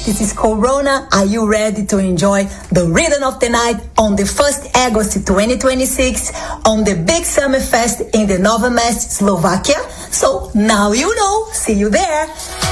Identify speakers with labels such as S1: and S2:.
S1: This is Corona. Are you ready to enjoy the rhythm of the night on the 1st August 2026 on the Big Summer Fest in the Nova Mest, Slovakia? So now you know. See you there.